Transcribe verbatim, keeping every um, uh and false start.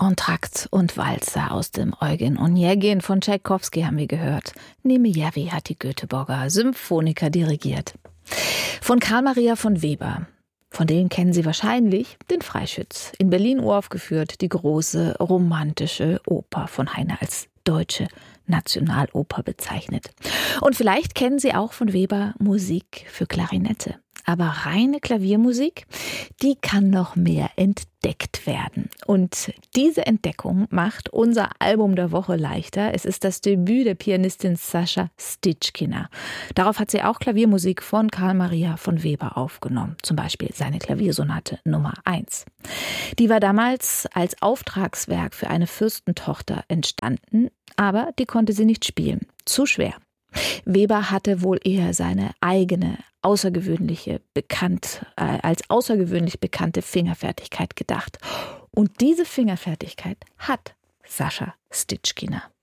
Entrakt und Walzer aus dem Eugen Onegin von Tschaikowski haben wir gehört. Niemejewi hat die Göteborger Symphoniker dirigiert. Von Karl Maria von Weber. Von denen kennen Sie wahrscheinlich den Freischütz. In Berlin uraufgeführt die große romantische Oper von Heine als deutsche Nationaloper bezeichnet. Und vielleicht kennen Sie auch von Weber Musik für Klarinette. Aber reine Klaviermusik, die kann noch mehr entdeckt werden. Und diese Entdeckung macht unser Album der Woche leichter. Es ist das Debüt der Pianistin Sascha Stitschkina. Darauf hat sie auch Klaviermusik von Karl Maria von Weber aufgenommen. Zum Beispiel seine Klaviersonate Nummer eins. Die war damals als Auftragswerk für eine Fürstentochter entstanden, aber die konnte sie nicht spielen. Zu schwer. Weber hatte wohl eher seine eigene außergewöhnliche bekannt äh, als außergewöhnlich bekannte Fingerfertigkeit gedacht. Und diese Fingerfertigkeit hat Sascha Stitschkina.